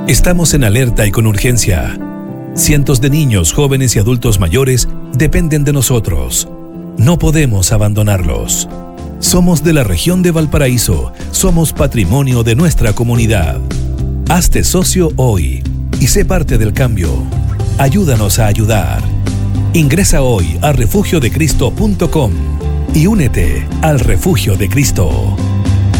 Estamos en alerta y con urgencia. Cientos de niños, jóvenes y adultos mayores dependen de nosotros. No podemos abandonarlos. Somos de la región de Valparaíso. Somos patrimonio de nuestra comunidad. Hazte socio hoy y sé parte del cambio. Ayúdanos a ayudar. Ingresa hoy a refugiodecristo.com y únete al Refugio de Cristo.